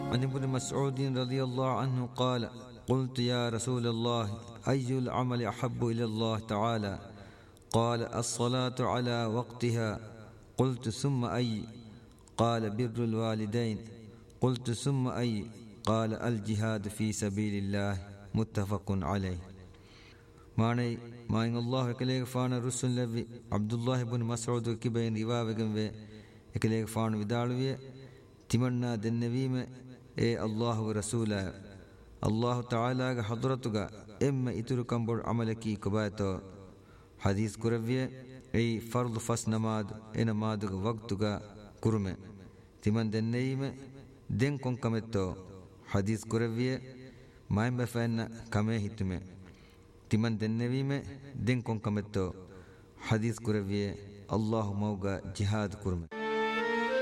عن ابن مسعود رضي الله عنه قال: قلت يا رسول الله أي العمل أحب إلى الله تعالى؟ قال: الصلاة على وقتها. قلت: ثم أي؟ قال: بر الوالدين. قلت: ثم أي؟ قال: الجهاد في سبيل الله. متفق عليه. ماني ماين الله كليك فان رسول لبي عبد الله بن مسعود كبين رواوغم و كليك فان ودالوي تمنا دنبيم اي الله ورسوله الله تعالى حضرتك ام اتر كمبر عملكي كبايتو حديث كروي اي فرض فس نماز ان مادغ وقتك كرمه تمن دنيم دين كون كمتو حديث كروي مايم بفن كمه هتمه تمن دنويم دين كون كمتو حديث كروي الله موغا جهاد كرمه.